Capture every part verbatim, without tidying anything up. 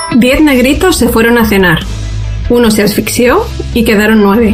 Diez negritos se fueron a cenar. Uno se asfixió y quedaron nueve.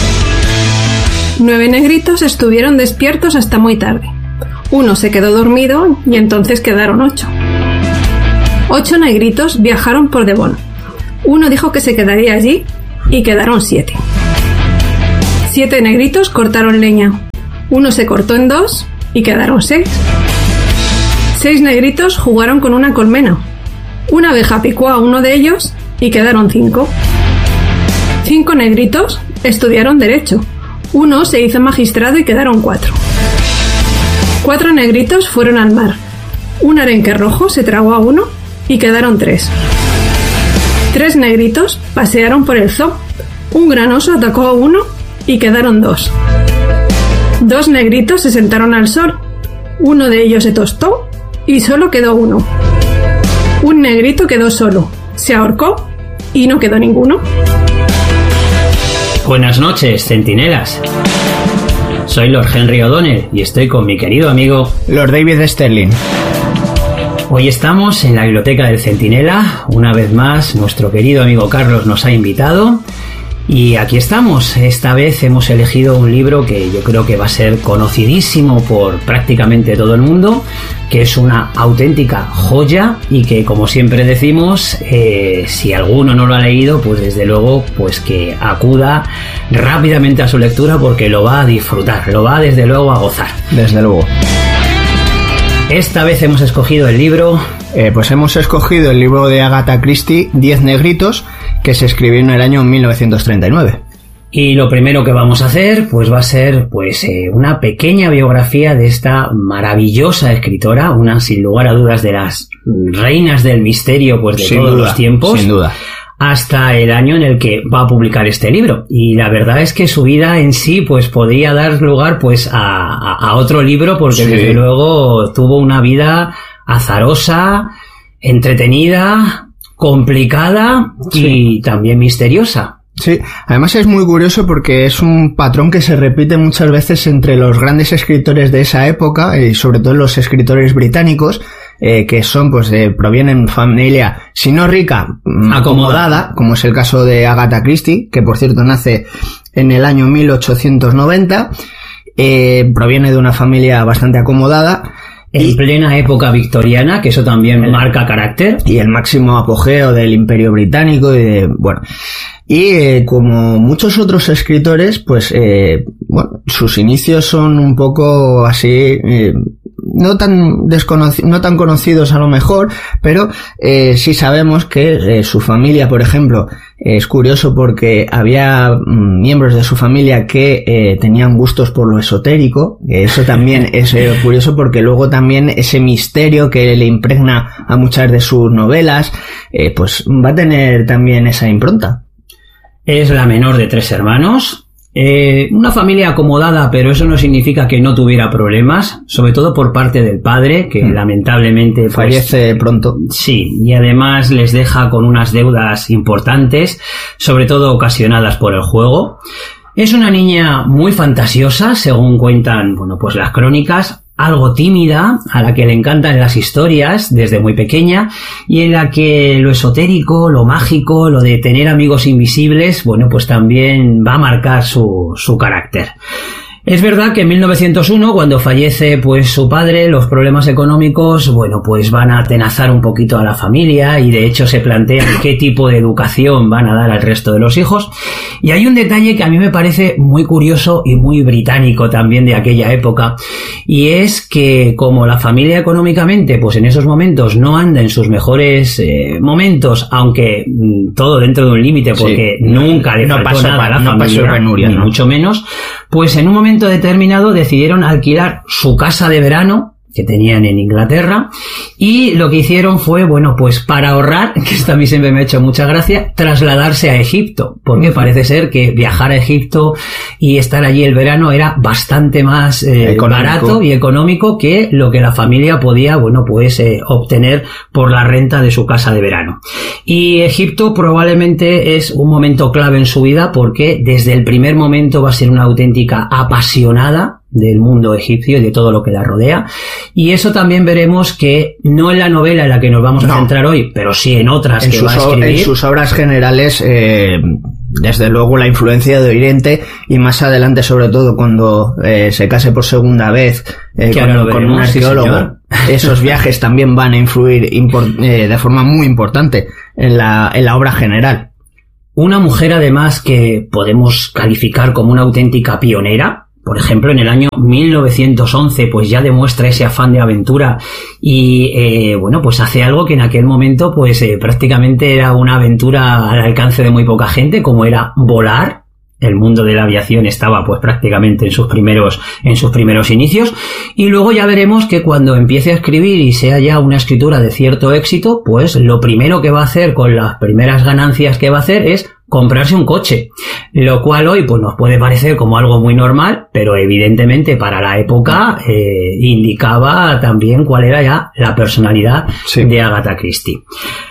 Nueve negritos estuvieron despiertos hasta muy tarde. Uno se quedó dormido y entonces quedaron ocho. Ocho negritos viajaron por Devon. Uno dijo que se quedaría allí y quedaron siete. Siete negritos cortaron leña. Uno se cortó en dos y quedaron seis. Seis negritos jugaron con una colmena. Una abeja picó a uno de ellos y quedaron cinco. Cinco negritos estudiaron derecho. Uno se hizo magistrado y quedaron cuatro. Cuatro negritos fueron al mar. Un arenque rojo se tragó a uno y quedaron tres. Tres negritos pasearon por el zoo. Un gran oso atacó a uno y quedaron dos. Dos negritos se sentaron al sol. Uno de ellos se tostó y solo quedó uno. Un negrito quedó solo, se ahorcó y no quedó ninguno. Buenas noches, centinelas. Soy Lord Henry O'Donnell y estoy con mi querido amigo Lord David Sterling. Hoy estamos en la biblioteca del Centinela. Una vez más, nuestro querido amigo Carlos nos ha invitado. Y aquí estamos. Esta vez hemos elegido un libro que yo creo que va a ser conocidísimo por prácticamente todo el mundo, que es una auténtica joya y que, como siempre decimos, eh, si alguno no lo ha leído, pues desde luego pues que acuda rápidamente a su lectura porque lo va a disfrutar, lo va desde luego a gozar. Desde luego. Esta vez hemos escogido el libro... Eh, pues hemos escogido el libro de Agatha Christie, Diez negritos, que se escribió en el año mil novecientos treinta y nueve. Y lo primero que vamos a hacer pues va a ser pues eh, una pequeña biografía de esta maravillosa escritora, una sin lugar a dudas de las reinas del misterio pues de sin todos duda, los tiempos. Sin duda. Hasta el año en el que va a publicar este libro. Y la verdad es que su vida en sí pues podría dar lugar pues a, a, a otro libro porque sí. Desde luego tuvo una vida azarosa, entretenida, complicada sí. Y también misteriosa. Sí, además es muy curioso porque es un patrón que se repite muchas veces entre los grandes escritores de esa época y sobre todo los escritores británicos, eh, que son, pues, eh, provienen de familia, si no rica, acomodada, acomodada, como es el caso de Agatha Christie, que por cierto nace en el año mil ochocientos noventa, eh, proviene de una familia bastante acomodada. En y, plena época victoriana, que eso también el, marca carácter. Y el máximo apogeo del Imperio Británico y de, bueno. Y eh, como muchos otros escritores, pues, eh, bueno, sus inicios son un poco así, eh, no tan desconoci- no tan conocidos a lo mejor, pero eh, sí sabemos que eh, su familia, por ejemplo, eh, es curioso porque había mm, miembros de su familia que eh, tenían gustos por lo esotérico. Eso también es eh, curioso porque luego también ese misterio que le impregna a muchas de sus novelas, eh, pues va a tener también esa impronta. Es la menor de tres hermanos. Eh, una familia acomodada, pero eso no significa que no tuviera problemas, sobre todo por parte del padre, que mm. lamentablemente pues, fallece pronto. Sí, y además les deja con unas deudas importantes, sobre todo ocasionadas por el juego. Es una niña muy fantasiosa, según cuentan, bueno, pues las crónicas, algo tímida, a la que le encantan las historias desde muy pequeña y en la que lo esotérico, lo mágico, lo de tener amigos invisibles, bueno, pues también va a marcar su, su carácter. Es verdad que en mil novecientos uno, cuando fallece pues su padre, los problemas económicos, bueno, pues van a atenazar un poquito a la familia y de hecho se plantean qué tipo de educación van a dar al resto de los hijos. Y hay un detalle que a mí me parece muy curioso y muy británico también de aquella época, y es que como la familia económicamente pues en esos momentos no anda en sus mejores eh, momentos, aunque mmm, todo dentro de un límite porque sí, nunca le no faltó pasó, nada a la no familia, pasó penuria, ni ¿no? mucho menos, pues en un momento determinado decidieron alquilar su casa de verano que tenían en Inglaterra y lo que hicieron fue, bueno, pues para ahorrar, que esto a mí siempre me ha hecho mucha gracia, trasladarse a Egipto, porque parece ser que viajar a Egipto y estar allí el verano era bastante más eh, barato y económico que lo que la familia podía, bueno, pues eh, obtener por la renta de su casa de verano. Y Egipto probablemente es un momento clave en su vida porque desde el primer momento va a ser una auténtica apasionada del mundo egipcio y de todo lo que la rodea. Y eso también veremos que no en la novela en la que nos vamos a no. centrar hoy, pero sí en otras en que sus, va a escribir. En sus obras generales, eh, desde luego la influencia de Oriente, y más adelante sobre todo cuando eh, se case por segunda vez eh, con, veremos, con un arqueólogo, sí, esos viajes también van a influir import, eh, de forma muy importante en la, en la obra general. Una mujer además que podemos calificar como una auténtica pionera. Por ejemplo, en el año mil novecientos once, pues ya demuestra ese afán de aventura y, eh, bueno, pues hace algo que en aquel momento, pues eh, prácticamente era una aventura al alcance de muy poca gente, como era volar. El mundo de la aviación estaba, pues, prácticamente en sus primeros, en sus primeros inicios. Y luego ya veremos que cuando empiece a escribir y sea ya una escritura de cierto éxito, pues lo primero que va a hacer con las primeras ganancias que va a hacer es comprarse un coche, lo cual hoy pues nos puede parecer como algo muy normal, pero evidentemente para la época eh, indicaba también cuál era ya la personalidad sí. de Agatha Christie.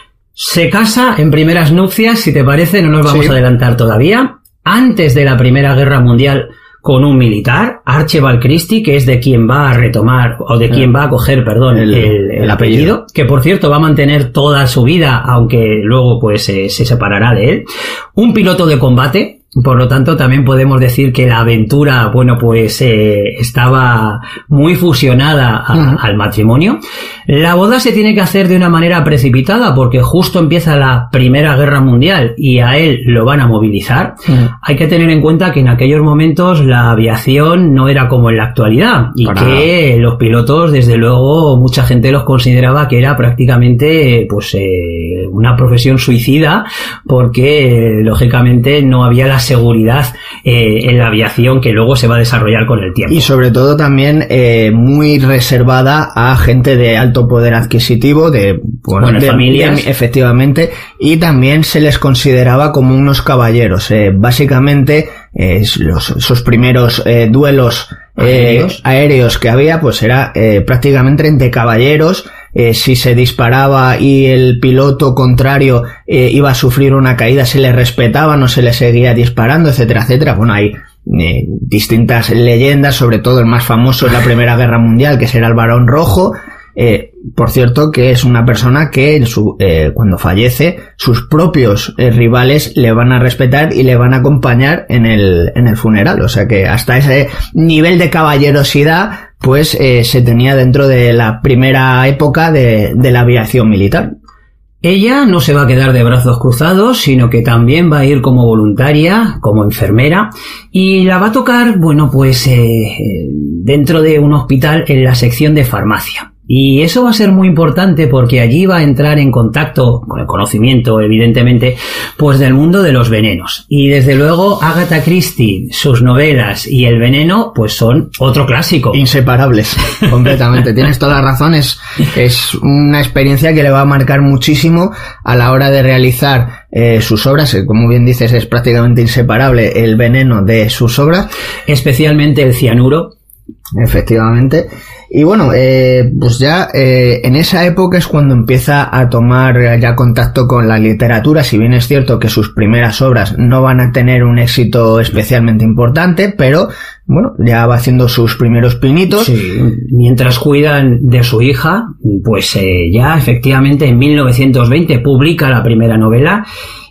Se casa en primeras nupcias, si te parece, no nos vamos sí. a adelantar todavía, antes de la Primera Guerra Mundial, con un militar, Archibald Christie, que es de quien va a retomar, o de quien va a coger, perdón, el, el, el, el apellido, apellido, que por cierto va a mantener toda su vida, aunque luego pues eh, se separará de él. Un piloto de combate. Por lo tanto, también podemos decir que la aventura, bueno, pues eh, estaba muy fusionada a, uh-huh. al matrimonio. La boda se tiene que hacer de una manera precipitada porque justo empieza la Primera Guerra Mundial y a él lo van a movilizar. Uh-huh. Hay que tener en cuenta que en aquellos momentos la aviación no era como en la actualidad y Para que nada. Los pilotos, desde luego, mucha gente los consideraba que era prácticamente, pues, eh, una profesión suicida porque, eh, lógicamente, no había la seguridad eh, en la aviación que luego se va a desarrollar con el tiempo. Y sobre todo también eh, muy reservada a gente de alto poder adquisitivo, de, bueno, bueno, de familias. De, efectivamente, y también se les consideraba como unos caballeros. Eh, básicamente, eh, los, esos primeros eh, duelos ¿Aéreos? Eh, aéreos que había, pues era eh, prácticamente entre caballeros. Eh, si se disparaba y el piloto contrario eh, iba a sufrir una caída, se le respetaba, no se le seguía disparando, etcétera, etcétera. Bueno, hay eh, distintas leyendas, sobre todo el más famoso es la Primera Guerra Mundial, que será el Barón Rojo. Eh, por cierto, que es una persona que su, eh, cuando fallece, sus propios eh, rivales le van a respetar y le van a acompañar en el, en el funeral. O sea que hasta ese nivel de caballerosidad, pues eh, se tenía dentro de la primera época de, de la aviación militar. Ella no se va a quedar de brazos cruzados, sino que también va a ir como voluntaria, como enfermera, y la va a tocar, bueno, pues eh, dentro de un hospital en la sección de farmacia. Y eso va a ser muy importante porque allí va a entrar en contacto con el conocimiento, evidentemente, pues del mundo de los venenos. Y desde luego Agatha Christie, sus novelas y el veneno, pues son otro clásico. Inseparables, completamente. Tienes toda la razón. Es, es una experiencia que le va a marcar muchísimo a la hora de realizar eh, sus obras. Como bien dices, es prácticamente inseparable el veneno de sus obras. Especialmente el cianuro. Efectivamente. Y bueno, eh, pues ya eh, en esa época es cuando empieza a tomar ya contacto con la literatura. Si bien es cierto que sus primeras obras no van a tener un éxito especialmente importante, pero bueno, ya va haciendo sus primeros pinitos. Sí, mientras cuidan de su hija, pues eh, ya efectivamente en mil novecientos veinte publica la primera novela.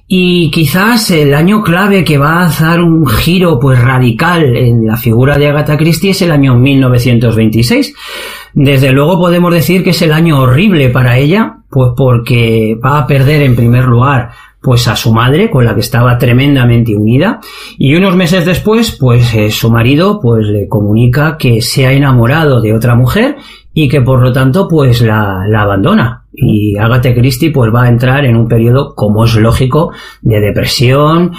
Y quizás el año clave que va a dar un giro pues radical en la figura de Agatha Christie es el año mil novecientos veintiséis. Desde luego podemos decir que es el año horrible para ella, pues porque va a perder en primer lugar pues a su madre, con la que estaba tremendamente unida, y unos meses después pues eh, su marido pues le comunica que se ha enamorado de otra mujer y que por lo tanto pues la, la abandona. Y Agatha Christie pues va a entrar en un periodo, como es lógico, de depresión,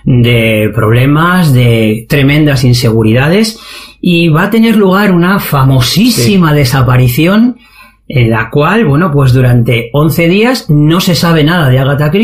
de problemas, de tremendas inseguridades, y va a tener lugar una famosísima sí. desaparición en la cual, bueno, pues durante once días no se sabe nada de Agatha Christie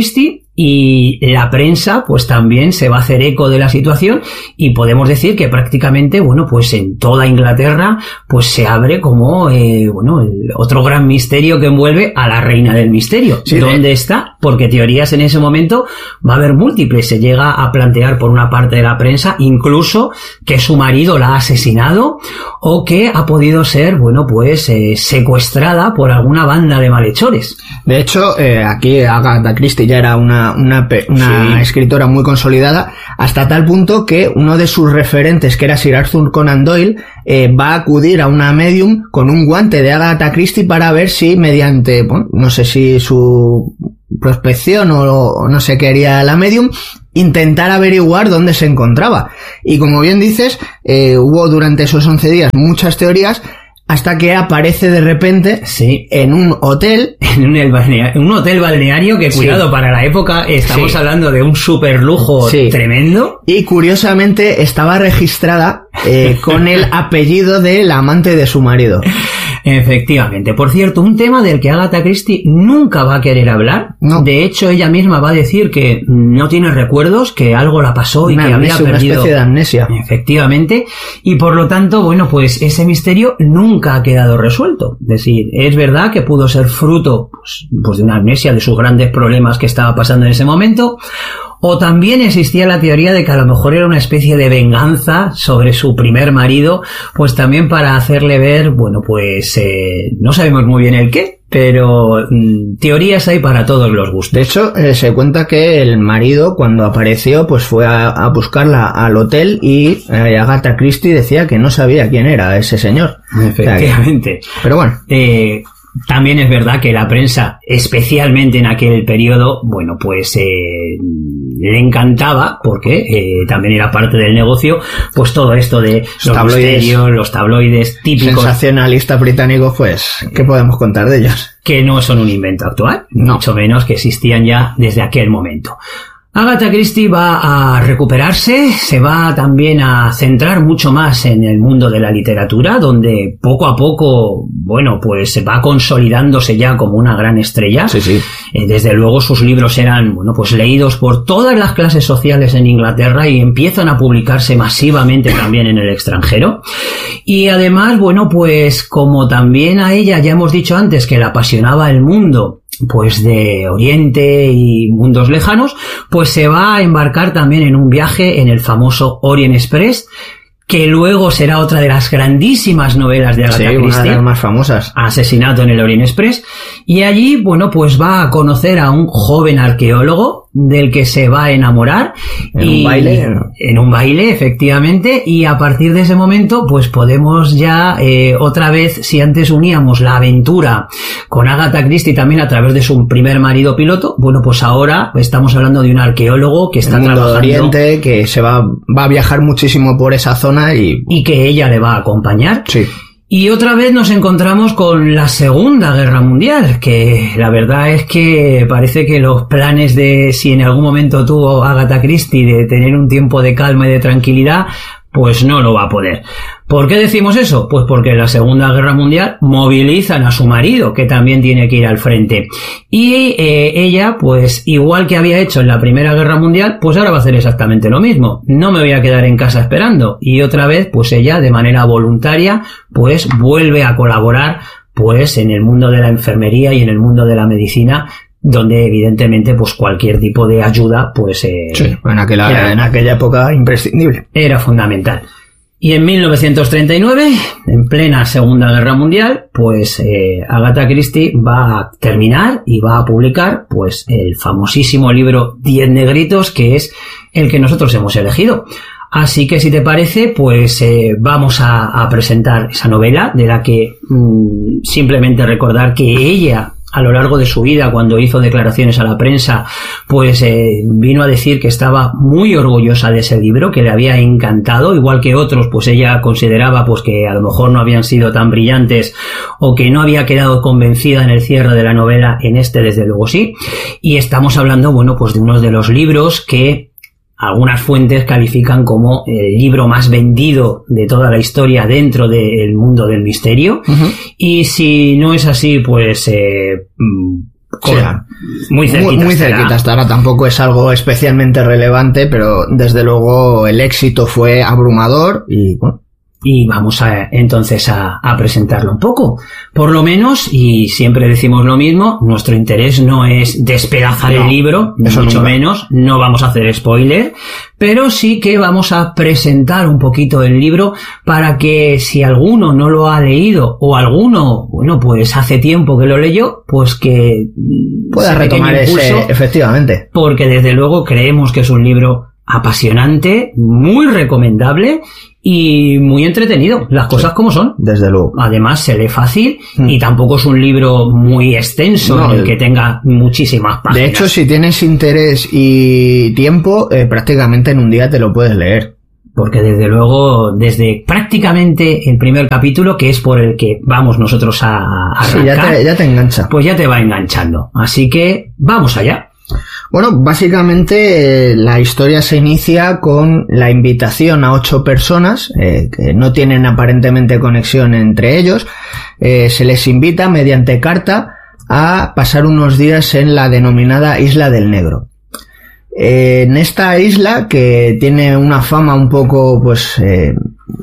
y la prensa pues también se va a hacer eco de la situación y podemos decir que prácticamente, bueno, pues en toda Inglaterra pues se abre como eh, bueno, el otro gran misterio que envuelve a la reina del misterio. Sí, ¿dónde de... está? Porque teorías en ese momento va a haber múltiples. Se llega a plantear por una parte de la prensa incluso que su marido la ha asesinado o que ha podido ser, bueno, pues eh, secuestrada por alguna banda de malhechores. De hecho, eh, aquí Agatha Christie ya era una una, una sí. escritora muy consolidada, hasta tal punto que uno de sus referentes, que era Sir Arthur Conan Doyle, eh, va a acudir a una medium con un guante de Agatha Christie para ver si mediante, bueno, no sé si su prospección o, o no sé qué haría la medium, intentar averiguar dónde se encontraba. Y como bien dices, eh, hubo durante esos once días muchas teorías, hasta que aparece de repente sí. en un hotel. En un, balneario, un hotel balneario que, cuidado, sí. para la época estamos sí. hablando de un super lujo sí. tremendo. Y curiosamente estaba registrada eh, con el apellido del amante de su marido. Efectivamente. Por cierto, un tema del que Agatha Christie nunca va a querer hablar. No. De hecho, ella misma va a decir que no tiene recuerdos, que algo la pasó y una que amnesia, había perdido. Una especie de amnesia. Efectivamente. Y por lo tanto, bueno, pues ese misterio nunca ha quedado resuelto. Es decir, es verdad que pudo ser fruto pues, pues de una amnesia, de sus grandes problemas que estaba pasando en ese momento. O también existía la teoría de que a lo mejor era una especie de venganza sobre su primer marido, pues también para hacerle ver, bueno, pues eh, no sabemos muy bien el qué, pero mm, teorías hay para todos los gustos. De hecho, eh, se cuenta que el marido, cuando apareció, pues fue a, a buscarla al hotel y eh, Agatha Christie decía que no sabía quién era ese señor. Efectivamente. O sea, que, pero bueno. Eh, También es verdad que la prensa, especialmente en aquel periodo, bueno, pues eh, le encantaba, porque eh, también era parte del negocio, pues todo esto de los, los tabloides, misterios, los tabloides típicos. Sensacionalistas británicos, pues, ¿qué podemos contar de ellos? Que no son un invento actual, no. mucho menos que existían ya desde aquel momento. Agatha Christie va a recuperarse, se va también a centrar mucho más en el mundo de la literatura, donde poco a poco, bueno, pues se va consolidándose ya como una gran estrella. Sí, sí. Eh, desde luego sus libros eran, bueno, pues leídos por todas las clases sociales en Inglaterra y empiezan a publicarse masivamente también en el extranjero. Y además, bueno, pues como también a ella ya hemos dicho antes que le apasionaba el mundo, pues de Oriente y mundos lejanos, pues se va a embarcar también en un viaje en el famoso Orient Express, que luego será otra de las grandísimas novelas de Agatha sí, Christie. Una de las más famosas. Asesinato en el Orient Express. Y allí, bueno, pues va a conocer a un joven arqueólogo del que se va a enamorar. En y un baile. En un baile, efectivamente. Y a partir de ese momento, pues podemos ya, eh, otra vez, si antes uníamos la aventura con Agatha Christie también a través de su primer marido piloto, bueno, pues ahora estamos hablando de un arqueólogo que está el mundo trabajando. De Oriente, que se va, va a viajar muchísimo por esa zona. Y... y que ella le va a acompañar. Sí. Y otra vez nos encontramos con la Segunda Guerra Mundial, que la verdad es que parece que los planes de si en algún momento tuvo Agatha Christie de tener un tiempo de calma y de tranquilidad, pues no lo va a poder. ¿Por qué decimos eso? Pues porque en la Segunda Guerra Mundial movilizan a su marido, que también tiene que ir al frente. Y eh, ella, pues igual que había hecho en la Primera Guerra Mundial, pues ahora va a hacer exactamente lo mismo. No me voy a quedar en casa esperando. Y otra vez, pues ella, de manera voluntaria, pues vuelve a colaborar, pues en el mundo de la enfermería y en el mundo de la medicina, donde evidentemente pues cualquier tipo de ayuda pues eh, sí, en, aquella, era, en aquella época imprescindible, era fundamental. Y en mil novecientos treinta y nueve, en plena Segunda Guerra Mundial, pues eh, Agatha Christie va a terminar y va a publicar pues el famosísimo libro Diez negritos, que es el que nosotros hemos elegido. Así que si te parece, pues eh, vamos a, a presentar esa novela, de la que mmm, simplemente recordar que ella, a lo largo de su vida, cuando hizo declaraciones a la prensa, pues eh, vino a decir que estaba muy orgullosa de ese libro, que le había encantado, igual que otros, pues ella consideraba pues que a lo mejor no habían sido tan brillantes o que no había quedado convencida en el cierre de la novela. En este desde luego sí. Y estamos hablando, bueno, pues de uno de los libros que algunas fuentes califican como el libro más vendido de toda la historia dentro del mundo del misterio. Uh-huh. Y si no es así, pues eh, Con, sí, muy cerquita. Muy, muy cerquita estará. Tampoco es algo especialmente relevante, pero desde luego el éxito fue abrumador y bueno. Y vamos a, entonces a, a presentarlo un poco. Por lo menos, y siempre decimos lo mismo, nuestro interés no es despedazar no, el libro, mucho nunca. menos, no vamos a hacer spoiler, pero sí que vamos a presentar un poquito el libro para que si alguno no lo ha leído o alguno, bueno, pues hace tiempo que lo leyó, pues que pueda retomar ese, efectivamente. Porque desde luego creemos que es un libro apasionante, muy recomendable y muy entretenido, las cosas sí, como son. Desde luego. Además se lee fácil mm. y tampoco es un libro muy extenso no, en el que tenga muchísimas páginas. De hecho, si tienes interés y tiempo, eh, prácticamente en un día te lo puedes leer. Porque desde luego, desde prácticamente el primer capítulo, que es por el que vamos nosotros a, a arrancar, sí, ya te, ya te engancha. Pues ya te va enganchando. Así que vamos allá. Bueno, básicamente eh, la historia se inicia con la invitación a ocho personas eh, que no tienen aparentemente conexión entre ellos. Eh, se les invita mediante carta a pasar unos días en la denominada Isla del Negro. Eh, en esta isla, que tiene una fama un poco, pues, eh,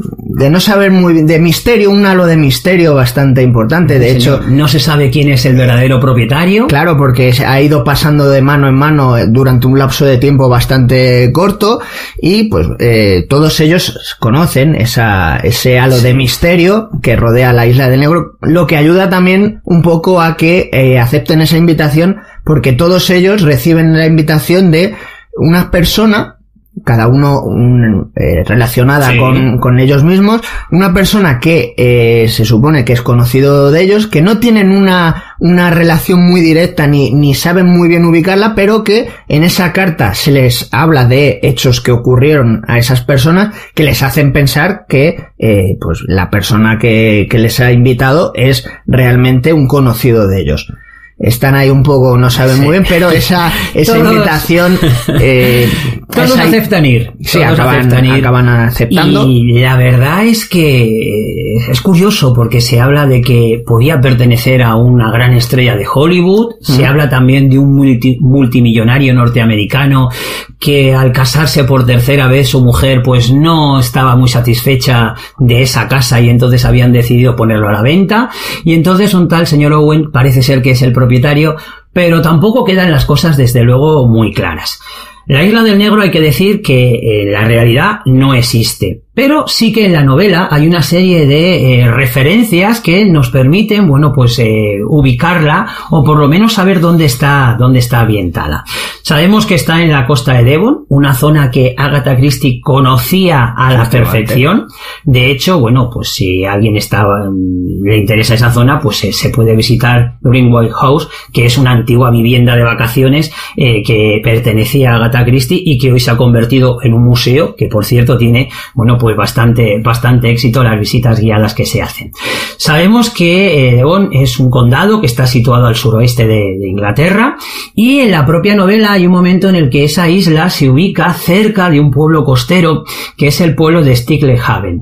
de no saber muy bien, de misterio, un halo de misterio bastante importante. De sí, hecho, no, no se sabe quién es el verdadero propietario. Claro, porque ha ido pasando de mano en mano durante un lapso de tiempo bastante corto y pues eh, todos ellos conocen esa, ese halo sí. de misterio que rodea la Isla del Negro, lo que ayuda también un poco a que eh, acepten esa invitación, porque todos ellos reciben la invitación de una persona, cada uno un, eh, relacionada sí. con, con ellos mismos, una persona que eh, se supone que es conocido de ellos, que no tienen una, una relación muy directa ni, ni saben muy bien ubicarla, pero que en esa carta se les habla de hechos que ocurrieron a esas personas que les hacen pensar que eh, pues la persona que, que les ha invitado es realmente un conocido de ellos. Están ahí un poco, no saben sí. muy bien, pero esa, esa todos, invitación... Eh, todos esa, aceptan ir. Sí, acaban, aceptan ir. acaban aceptando. Y la verdad es que es curioso porque se habla de que podía pertenecer a una gran estrella de Hollywood. Mm. Se habla también de un multi, multimillonario norteamericano que al casarse por tercera vez su mujer pues no estaba muy satisfecha de esa casa y entonces habían decidido ponerlo a la venta. Y entonces un tal señor Owen parece ser que es el propietario, pero tampoco quedan las cosas desde luego muy claras. La Isla del Negro, hay que decir que eh, la realidad no existe, pero sí que en la novela hay una serie de eh, referencias que nos permiten, bueno, pues eh, ubicarla o por lo menos saber dónde está, dónde está ambientada. Sabemos que está en la costa de Devon, una zona que Agatha Christie conocía a la perfección. De hecho, bueno, pues si a alguien está, le interesa esa zona, pues eh, se puede visitar Greenway House, que es una antigua vivienda de vacaciones eh, que pertenecía a Agatha Christie y que hoy se ha convertido en un museo que, por cierto, tiene, bueno, pues bastante, bastante éxito las visitas guiadas que se hacen. Sabemos que eh, Devon es un condado que está situado al suroeste de, de Inglaterra y en la propia novela hay un momento en el que esa isla se ubica cerca de un pueblo costero que es el pueblo de Stickleshaven.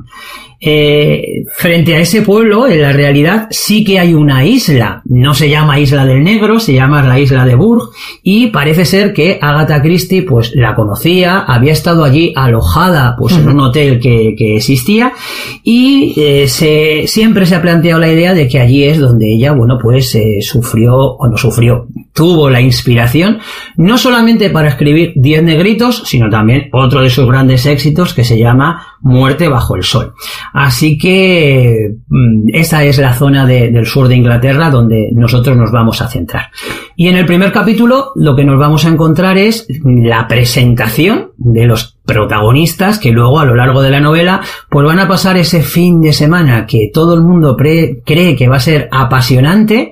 Eh, frente a ese pueblo, en la realidad sí que hay una isla, no se llama Isla del Negro, se llama la Isla de Burgh, y parece ser que Agatha Christie pues la conocía, había estado allí alojada pues uh-huh. en un hotel que, que existía y eh, se, siempre se ha planteado la idea de que allí es donde ella, bueno, pues eh, sufrió, o no sufrió, tuvo la inspiración, no solamente para escribir Diez Negritos, sino también otro de sus grandes éxitos que se llama Muerte bajo el sol. Así que esa es la zona de, del sur de Inglaterra donde nosotros nos vamos a centrar. Y en el primer capítulo lo que nos vamos a encontrar es la presentación de los protagonistas que luego a lo largo de la novela pues van a pasar ese fin de semana que todo el mundo pre- cree que va a ser apasionante.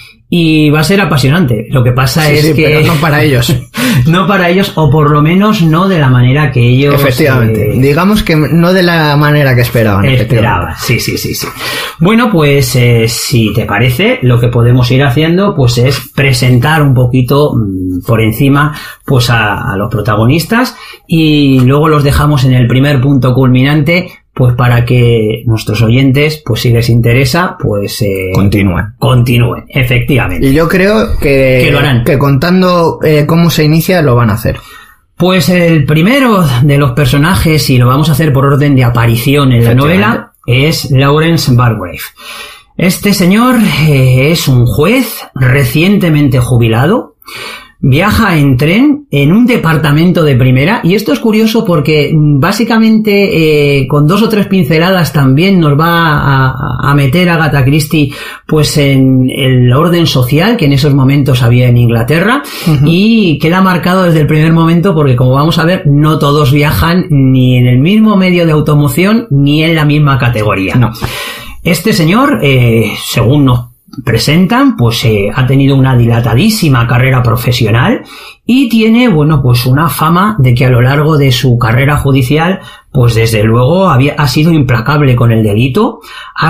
Y va a ser apasionante. Lo que pasa sí, es sí, que... pero no para ellos. No para ellos, o por lo menos no de la manera que ellos... Efectivamente. Eh, Digamos que no de la manera que esperaban. Esperaban, sí, sí, sí, sí. Bueno, pues eh, si te parece, lo que podemos ir haciendo pues es presentar un poquito mmm, por encima pues a, a los protagonistas y luego los dejamos en el primer punto culminante pues para que nuestros oyentes, pues si les interesa, pues eh, continúen. Continúen, efectivamente. Y yo creo que, que lo harán. Que contando eh, cómo se inicia lo van a hacer. Pues el primero de los personajes, y lo vamos a hacer por orden de aparición en la novela, es Lawrence Bargrave. Este señor eh, es un juez recientemente jubilado, viaja en tren en un departamento de primera, y esto es curioso porque básicamente eh, con dos o tres pinceladas también nos va a, a meter a Agatha Christie pues en el orden social que en esos momentos había en Inglaterra, uh-huh. y queda marcado desde el primer momento porque, como vamos a ver, no todos viajan ni en el mismo medio de automoción ni en la misma categoría. No. Este señor, eh, según nos presentan, pues eh, ha tenido una dilatadísima carrera profesional y tiene, bueno, pues una fama de que a lo largo de su carrera judicial, pues desde luego había, ha sido implacable con el delito, ha